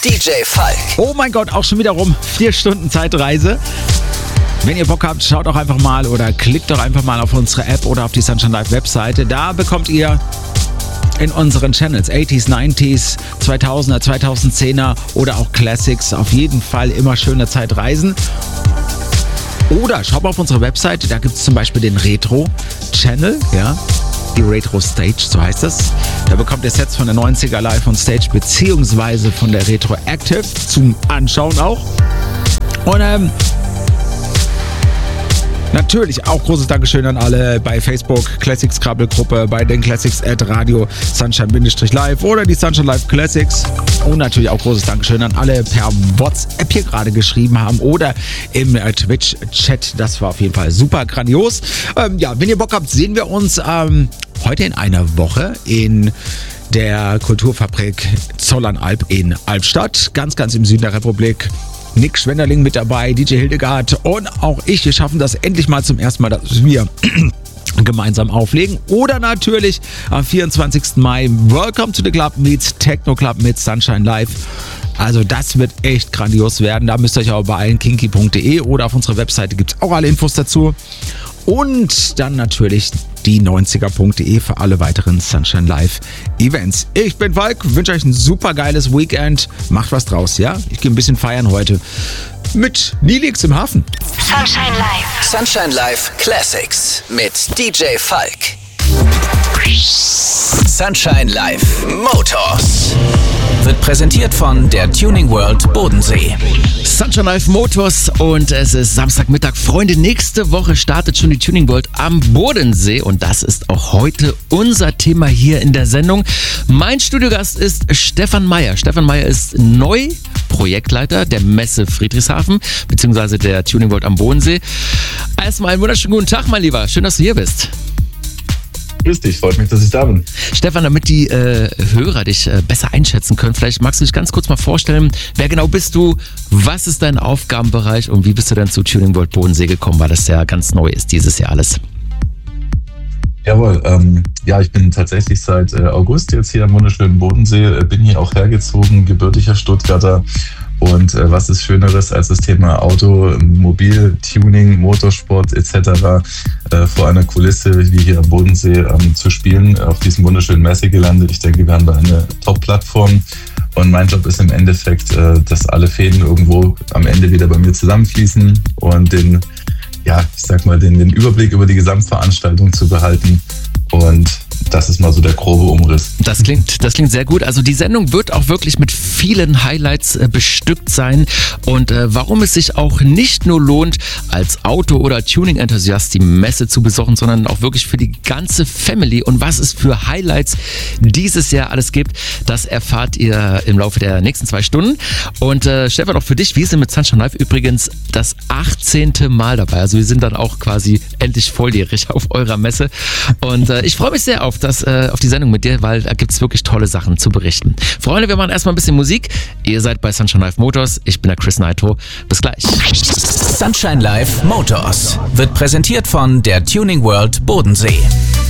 DJ Falk. Oh mein Gott, auch schon wieder rum. 4 Stunden Zeitreise. Wenn ihr Bock habt, schaut doch einfach mal oder klickt doch einfach mal auf unsere App oder auf die Sunshine Live Webseite. Da bekommt ihr in unseren Channels 80s, 90s, 2000er, 2010er oder auch Classics auf jeden Fall immer schöne Zeitreisen. Oder schaut mal auf unsere Webseite, da gibt es zum Beispiel den Retro-Channel, ja, die Retro Stage, so heißt es. Da bekommt ihr Sets von der 90er Live on Stage beziehungsweise von der Retro Active zum Anschauen auch. Und natürlich auch großes Dankeschön an alle bei Facebook, Classics Krabbelgruppe, bei den Classics @Radio Sunshine-Live oder die Sunshine Live Classics. Und natürlich auch großes Dankeschön an alle per WhatsApp hier gerade geschrieben haben oder im Twitch-Chat. Das war auf jeden Fall super grandios. Ja, wenn ihr Bock habt, sehen wir uns heute in einer Woche in der Kulturfabrik Zollernalb in Albstadt, ganz im Süden der Republik. Nick Schwenderling mit dabei, DJ Hildegard und auch ich. Wir schaffen das endlich mal zum ersten Mal, dass wir gemeinsam auflegen. Oder natürlich am 24. Mai Welcome to the Club meets Techno Club mit Sunshine Live. Also das wird echt grandios werden. Da müsst ihr euch auch beeilen, kinky.de oder auf unserer Webseite gibt es auch alle Infos dazu. Und dann natürlich die 90er.de für alle weiteren Sunshine Live Events. Ich bin Falk, wünsche euch ein super geiles Weekend. Macht was draus, ja? Ich gehe ein bisschen feiern heute mit Nilix im Hafen. Sunshine Live. Sunshine Live Classics mit DJ Falk. Sunshine Live Motors wird präsentiert von der Tuning World Bodensee. Sunshine Live Motors und es ist Samstagmittag. Freunde, nächste Woche startet schon die Tuning World am Bodensee und das ist auch heute unser Thema hier in der Sendung. Mein Studiogast ist Stefan Meyer. Stefan Meyer ist neu Projektleiter der Messe Friedrichshafen bzw. der Tuning World am Bodensee. Erstmal einen wunderschönen guten Tag, mein Lieber. Schön, dass du hier bist. Grüß dich, freut mich, dass ich da bin. Stefan, damit die Hörer dich besser einschätzen können, vielleicht magst du dich ganz kurz mal vorstellen, wer genau bist du, was ist dein Aufgabenbereich und wie bist du denn zu Tuning World Bodensee gekommen, weil das ja ganz neu ist dieses Jahr alles. Jawohl, ja, ich bin tatsächlich seit August jetzt hier am wunderschönen Bodensee, bin hier auch hergezogen, gebürtiger Stuttgarter. Und was ist Schöneres als das Thema Auto, Mobil, Tuning, Motorsport etc. Vor einer Kulisse wie hier am Bodensee zu spielen, auf diesem wunderschönen Messegelände. Ich denke, wir haben da eine Top-Plattform. Und mein Job ist im Endeffekt, dass alle Fäden irgendwo am Ende wieder bei mir zusammenfließen und den Überblick über die Gesamtveranstaltung zu behalten. Und das ist mal so der grobe Umriss. Das klingt sehr gut. Also die Sendung wird auch wirklich mit vielen Highlights bestückt sein. Und warum es sich auch nicht nur lohnt, als Auto- oder Tuning-Enthusiast die Messe zu besuchen, sondern auch wirklich für die ganze Family. Und was es für Highlights dieses Jahr alles gibt, das erfahrt ihr im Laufe der nächsten 2 Stunden. Und Stefan, auch für dich, wir sind mit Sunshine Live übrigens das 18. Mal dabei. Also wir sind dann auch quasi endlich volljährig auf eurer Messe. Und ich freue mich sehr auf die Sendung mit dir, weil da gibt es wirklich tolle Sachen zu berichten. Freunde, wir machen erstmal ein bisschen Musik. Ihr seid bei Sunshine Live Motors. Ich bin der Chris Naito. Bis gleich. Sunshine Live Motors wird präsentiert von der Tuning World Bodensee.